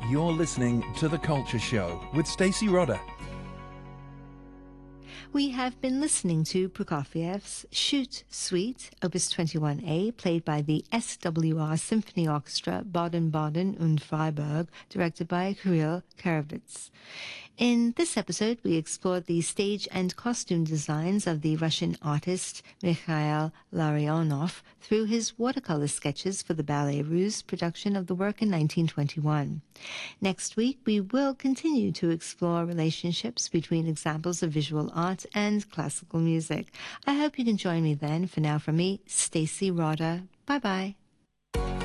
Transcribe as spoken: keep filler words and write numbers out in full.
You're listening to The Culture Show with Stacey Rodder. We have been listening to Prokofiev's Shoot Suite, Opus twenty-one A, played by the S W R Symphony Orchestra, Baden-Baden und Freiburg, directed by Kirill Karavits. In this episode, we explored the stage and costume designs of the Russian artist Mikhail Larionov through his watercolor sketches for the Ballet Russe production of the work in nineteen twenty-one. Next week, we will continue to explore relationships between examples of visual art and classical music. I hope you can join me then. For now, from me, Stacey Rodder. Bye-bye.